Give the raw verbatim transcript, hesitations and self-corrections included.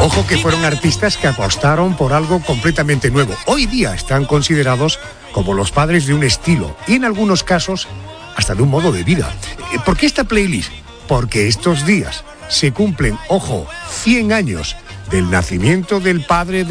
Ojo que fueron artistas que apostaron por algo completamente nuevo. Hoy día están considerados como los padres de un estilo y en algunos casos hasta de un modo de vida. ¿Por qué esta playlist? Porque estos días se cumplen, ojo, cien años del nacimiento del padre de